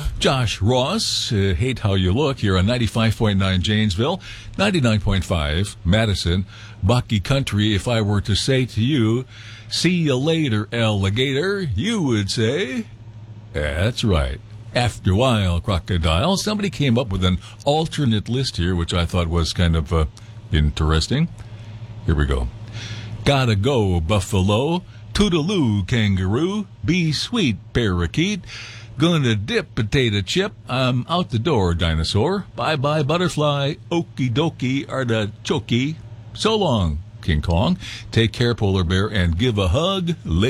Josh Ross, hate how you look here on 95.9 Janesville, 99.5 Madison, Bucky Country. If I were to say to you, see you later, alligator, you would say, that's right. After a while, crocodile. Somebody came up with an alternate list here, which I thought was kind of interesting. Here we go. Gotta go, buffalo. Toodaloo, kangaroo. Be sweet, parakeet. Gonna dip, potato chip. I'm out the door, dinosaur. Bye-bye, butterfly. Okie dokie, artichoke. So long, King Kong. Take care, polar bear, and give a hug.